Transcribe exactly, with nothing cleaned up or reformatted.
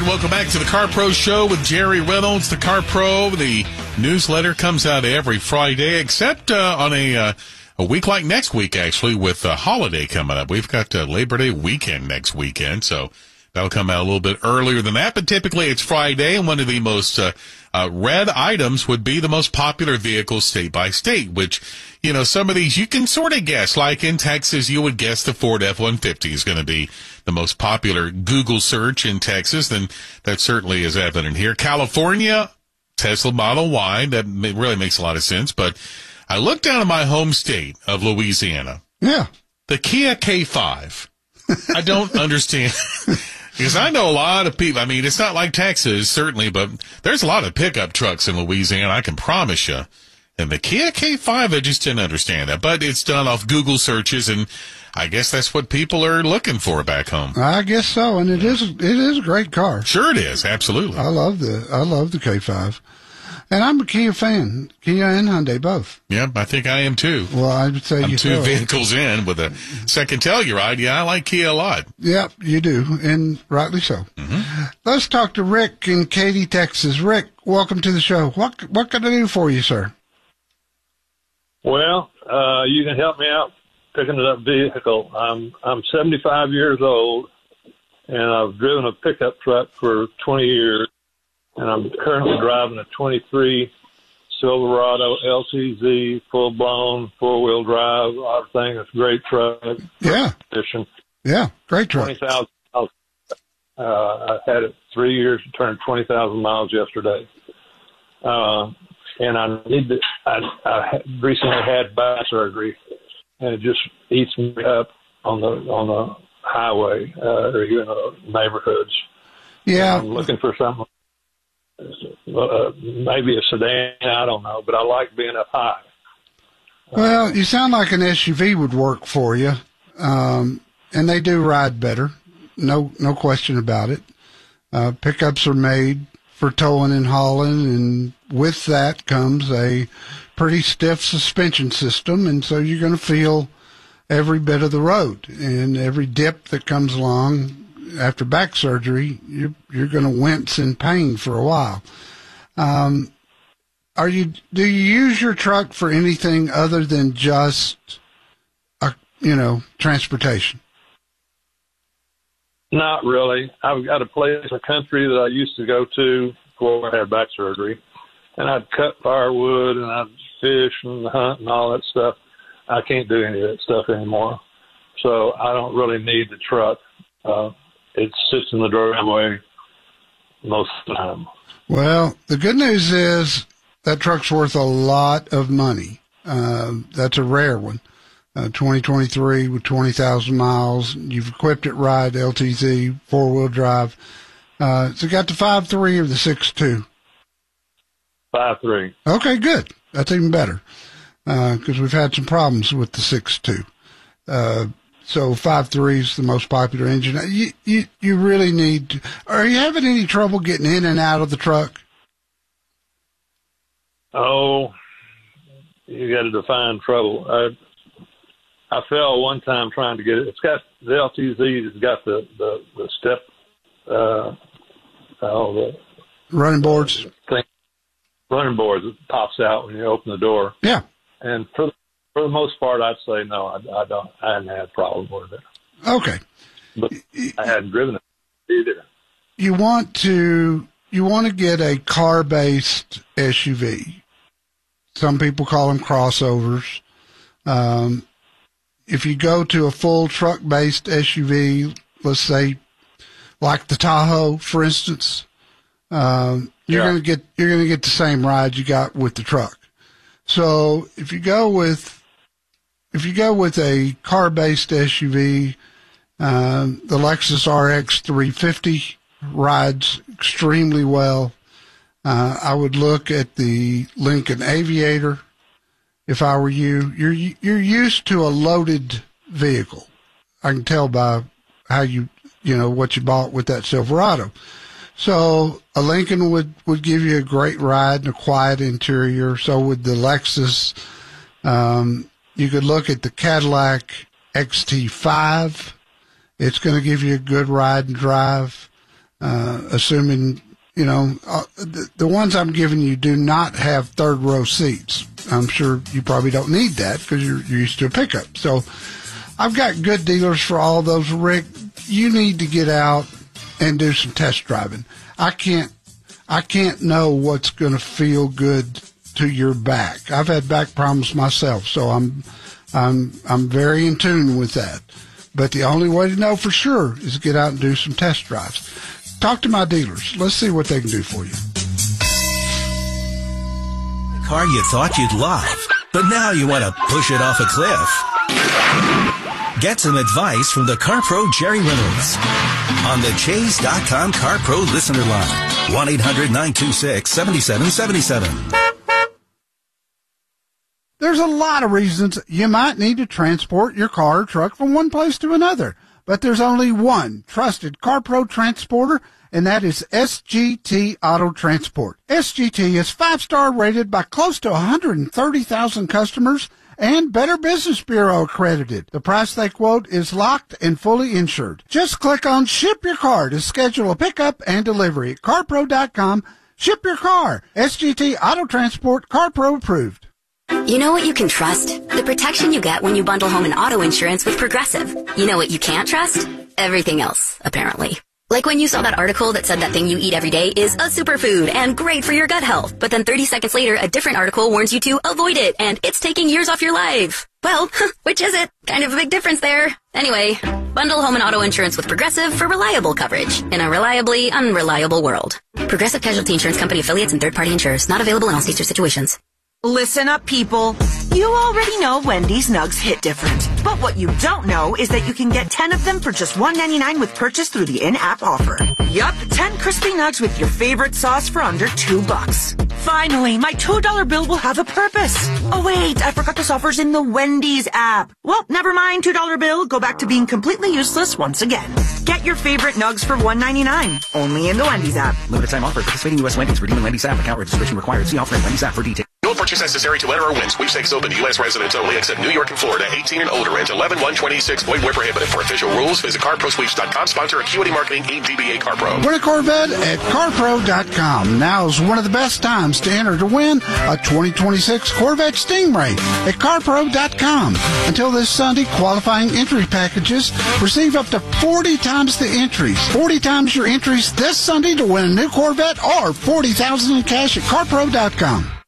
right, welcome back to the Car Pro Show with Jerry Reynolds. The Car Pro, the newsletter comes out every Friday, except uh, on a uh, a week like next week, actually, with a holiday coming up. We've got uh, Labor Day weekend next weekend, so that'll come out a little bit earlier than that. But typically it's Friday, and one of the most uh, uh, read items would be the most popular vehicles state by state, which, you know, some of these you can sort of guess. Like in Texas, you would guess the Ford F one fifty is going to be the most popular Google search in Texas, and that certainly is evident here. California, Tesla Model Y, that really makes a lot of sense. But I look down at my home state of Louisiana. Yeah. The Kia K five. I don't understand. Because I know a lot of people. I mean, it's not like Texas, certainly, but there's a lot of pickup trucks in Louisiana, I can promise you. And the Kia K five, I just didn't understand that. But it's done off Google searches, and I guess that's what people are looking for back home. I guess so, and it is it is a great car. Sure it is, absolutely. I love the I love the K five. And I'm a Kia fan, Kia and Hyundai both. Yeah, I think I am too. Well, I would say I'm you two so. vehicles in with a second Telluride. Yeah, I like Kia a lot. Yep, you do, and rightly so. Mm-hmm. Let's talk to Rick in Katy, Texas. Rick, welcome to the show. What what can I do for you, sir? Well, uh, you can help me out picking up a vehicle. I'm I'm seventy-five years old, and I've driven a pickup truck for twenty years, and I'm currently driving a twenty-three Silverado L T Z, full-blown, four-wheel drive, everything. It's a great truck. Yeah. Condition. Yeah, great truck. twenty thousand miles. Uh, I had it three years to turn twenty thousand miles yesterday. Uh, and I need to, I, I recently had back surgery, and it just eats me up on the on the highway uh, or in the neighborhoods. Yeah. And I'm looking for something, uh, maybe a sedan, I don't know, but I like being up high. Well, you sound like an S U V would work for you, um, and they do ride better. No, no question about it. Uh, pickups are made for towing and hauling, and with that comes a pretty stiff suspension system, and so you're going to feel every bit of the road, and every dip that comes along after back surgery, you're you're going to wince in pain for a while. Um, are you? Do you use your truck for anything other than just, a, you know, transportation? Not really. I've got a place in the country that I used to go to before I had back surgery, and I'd cut firewood and I'd fish and hunt and all that stuff. I can't do any of that stuff anymore, so I don't really need the truck. Uh, it sits in the driveway most of the time. Well, the good news is that truck's worth a lot of money. Uh, that's a rare one. Uh, twenty twenty-three with twenty thousand miles. You've equipped it right, L T Z, four-wheel drive. Uh, so got the five three or the six two? five three. Okay, good. That's even better because uh, we've had some problems with the six two. Uh, so five three is the most popular engine. You, you, you really need to, are you having any trouble getting in and out of the truck? Oh, you got to define trouble. I, I fell one time trying to get it. It's got the L T Z. It's got the the, the step, uh, all the running boards. Thing, running boards. It pops out when you open the door. Yeah. And for the, for the most part, I'd say no. I, I don't. I hadn't had a problem with it. Okay. But I hadn't driven it either. You want to you want to get a car-based S U V. Some people call them crossovers. Um, If you go to a full truck-based S U V, let's say like the Tahoe, for instance, um, you're yeah. going to get you're going to get the same ride you got with the truck. So if you go with if you go with a car-based S U V, um, the Lexus R X three fifty rides extremely well. Uh, I would look at the Lincoln Aviator. If I were you, you're you're used to a loaded vehicle. I can tell by how you you know what you bought with that Silverado. So a Lincoln would, would give you a great ride and a quiet interior. So would the Lexus. Um, you could look at the Cadillac X T five. It's going to give you a good ride and drive. uh, assuming, you know, uh, the, the ones I'm giving you do not have third row seats. I'm sure you probably don't need that because you're, you're used to a pickup. So I've got good dealers for all those. Rick, you need to get out and do some test driving. I can't, I can't know what's going to feel good to your back. I've had back problems myself, so I'm, I'm, I'm very in tune with that. But the only way to know for sure is to get out and do some test drives. Talk to my dealers. Let's see what they can do for you. Car you thought you'd love, but now you want to push it off a cliff. Get some advice from the CarPro Jerry Reynolds on the Chase dot com CarPro listener line. one eight hundred nine two six seven seven seven seven. There's a lot of reasons you might need to transport your car or truck from one place to another, but there's only one trusted CarPro transporter, and that is S G T Auto Transport. S G T is five-star rated by close to one hundred thirty thousand customers and Better Business Bureau accredited. The price they quote is locked and fully insured. Just click on Ship Your Car to schedule a pickup and delivery at carpro dot com. Ship your car. S G T Auto Transport, CarPro approved. You know what you can trust? The protection you get when you bundle home and auto insurance with Progressive. You know what you can't trust? Everything else, apparently. Like when you saw that article that said that thing you eat every day is a superfood and great for your gut health, but then thirty seconds later, a different article warns you to avoid it, and it's taking years off your life. Well, which is it? Kind of a big difference there. Anyway, bundle home and auto insurance with Progressive for reliable coverage in a reliably unreliable world. Progressive Casualty Insurance Company affiliates and third-party insurers. Not available in all states or situations. Listen up, people. You already know Wendy's Nugs hit different. But what you don't know is that you can get ten of them for just one ninety-nine with purchase through the in-app offer. Yup, ten crispy nugs with your favorite sauce for under two bucks. Finally, my two dollar bill will have a purpose. Oh wait, I forgot this offer's in the Wendy's app. Well, never mind, two dollar bill. Go back to being completely useless once again. Get your favorite nugs for one ninety-nine. Only in the Wendy's app. Limited time offer. Participating U S Wendy's. Redeeming Wendy's app. Account registration required. See offer in Wendy's app for details. No purchase necessary to enter or win. Sweepstakes open to U S residents only, except New York and Florida. eighteen and older. Age eleven one twenty-six. Void where prohibited. For official rules, visit car pro sweeps dot com. Sponsor Acuity Marketing, E D B A CarPro. Win a Corvette at carpro dot com. Now is one of the best times to enter to win a twenty twenty-six Corvette Stingray at carpro dot com. Until this Sunday, qualifying entry packages receive up to forty times the entries. forty times your entries this Sunday to win a new Corvette or forty thousand dollars in cash at carpro dot com.